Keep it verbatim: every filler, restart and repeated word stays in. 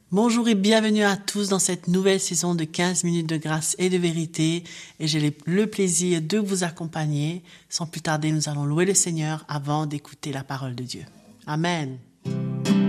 Bonjour et bienvenue à tous dans cette nouvelle saison de quinze minutes de grâce et de vérité. Et j'ai le plaisir de vous accompagner. Sans plus tarder, nous allons louer le Seigneur avant d'écouter la parole de Dieu. Amen.